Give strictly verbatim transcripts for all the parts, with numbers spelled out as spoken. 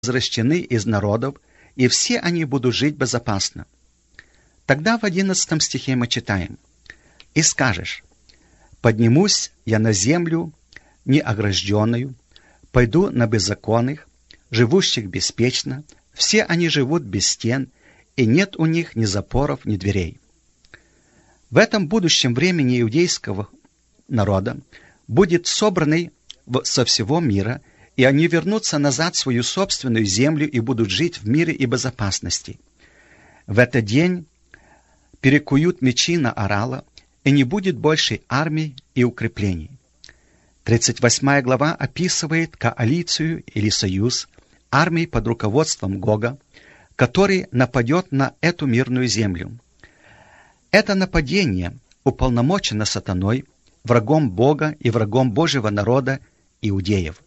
возвращены из народов, и все они будут жить безопасно. Тогда в одиннадцатом стихе мы читаем: «И скажешь: поднимусь я на землю неогражденную, пойду на беззаконных, живущих беспечно, все они живут без стен, и нет у них ни запоров, ни дверей». В этом будущем времени иудейского народа будет собранный со всего мира, и они вернутся назад в свою собственную землю и будут жить в мире и безопасности. В этот день перекуют мечи на орала, и не будет больше армий и укреплений. тридцать восьмая глава описывает коалицию или союз армий под руководством Гога, который нападет на эту мирную землю. Это нападение уполномочено сатаной, врагом Бога и врагом Божьего народа, иудеев.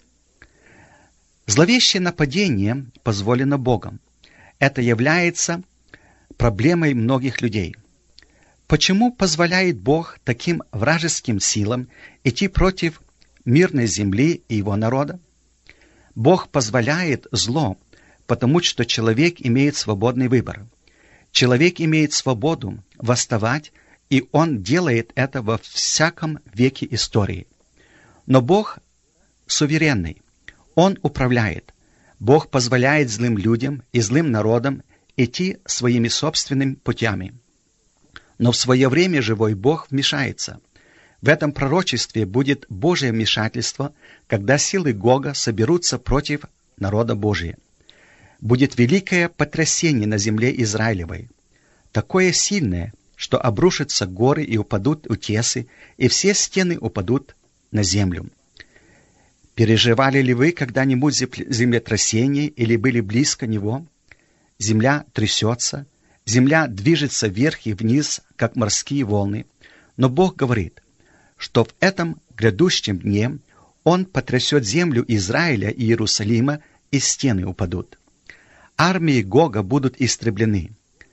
Зловещее нападение позволено Богом. Это является проблемой многих людей. Почему позволяет Бог таким вражеским силам идти против мирной земли и его народа? Бог позволяет зло, потому что человек имеет свободный выбор. Человек имеет свободу восставать, и он делает это во всяком веке истории. Но Бог суверенный. Он управляет. Бог позволяет злым людям и злым народам идти своими собственными путями. Но в свое время живой Бог вмешается. В этом пророчестве будет Божье вмешательство, когда силы Гога соберутся против народа Божия. Будет великое потрясение на земле Израилевой, такое сильное, что обрушатся горы и упадут утесы, и все стены упадут на землю. Переживали ли вы когда-нибудь землетрясение или были близко него? Земля трясется, земля движется вверх и вниз, как морские волны. Но Бог говорит, что в этом грядущем дне Он потрясет землю Израиля и Иерусалима, и стены упадут. Армии Гога будут истреблены.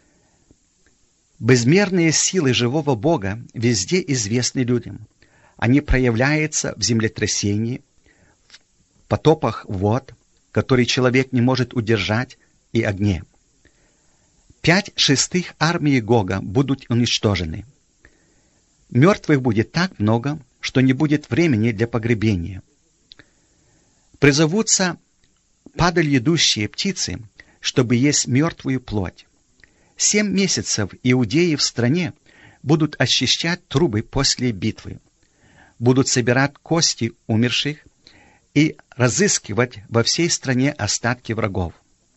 Безмерные силы живого Бога везде известны людям. Они проявляются в землетрясении, в потопах вод, которые человек не может удержать, и огне. Пять шестых армии Гога будут уничтожены. Мертвых будет так много, что не будет времени для погребения. Призовутся падальедущие птицы, чтобы есть мертвую плоть. Семь месяцев иудеи в стране будут очищать трубы после битвы, будут собирать кости умерших и разыскивать во всей стране остатки врагов.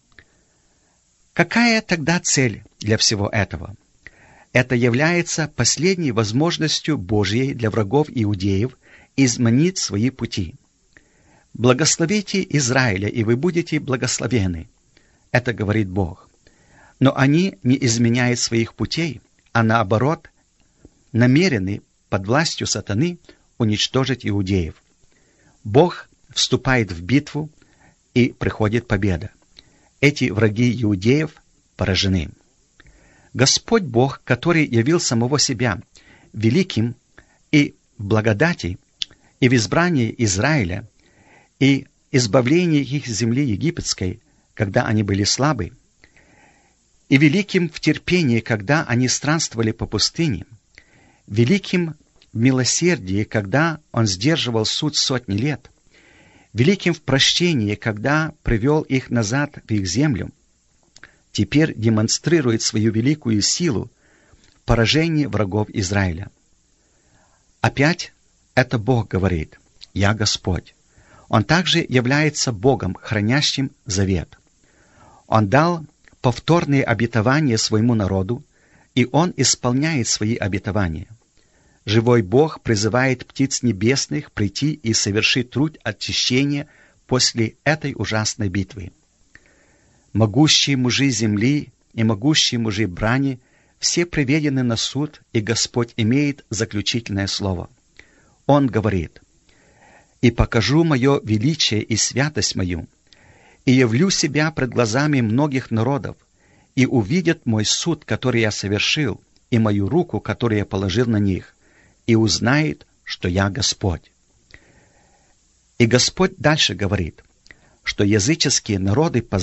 Какая тогда цель для всего этого? Это является последней возможностью Божьей для врагов иудеев изменить свои пути. «Благословите Израиля, и вы будете благословены». Это говорит Бог. Но они не изменяют своих путей, а наоборот, намерены под властью сатаны уничтожить иудеев. Бог вступает в битву, и приходит победа. Эти враги иудеев поражены. Господь Бог, который явил самого себя великим и в благодати, и в избрании Израиля, и избавлении их земли египетской, когда они были слабы, и великим в терпении, когда они странствовали по пустыне, великим в милосердии, когда Он сдерживал суд сотни лет, великим в прощении, когда привел их назад в их землю, теперь демонстрирует свою великую силу в поражении врагов Израиля. Опять это Бог говорит: «Я Господь». Он также является Богом, хранящим завет. Он дал повторные обетования своему народу, и Он исполняет свои обетования. Живой Бог призывает птиц небесных прийти и совершить труд очищения после этой ужасной битвы. Могущие мужи земли и могущие мужи брани все приведены на суд, и Господь имеет заключительное слово. Он говорит: «И покажу мое величие и святость мою, и явлю себя пред глазами многих народов, и увидят мой суд, который я совершил, и мою руку, которую я положил на них, и узнает, что я Господь». И Господь дальше говорит: что языческие народы